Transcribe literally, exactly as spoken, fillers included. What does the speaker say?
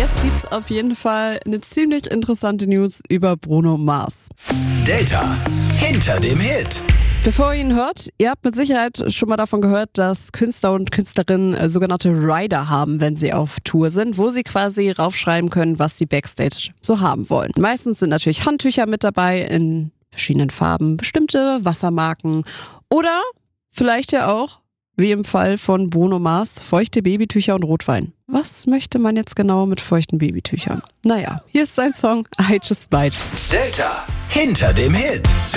jetzt gibt's auf jeden Fall eine ziemlich interessante News über Bruno Mars. Delta hinter dem Hit. Bevor ihr ihn hört, ihr habt mit Sicherheit schon mal davon gehört, dass Künstler und Künstlerinnen äh, sogenannte Rider haben, wenn sie auf Tour sind, wo sie quasi raufschreiben können, was sie Backstage so haben wollen. Meistens sind natürlich Handtücher mit dabei in verschiedenen Farben, bestimmte Wassermarken oder vielleicht ja auch, wie im Fall von Bruno Mars, feuchte Babytücher und Rotwein. Was möchte man jetzt genau mit feuchten Babytüchern? Naja, hier ist sein Song I Just Might. Delta hinter dem Hit.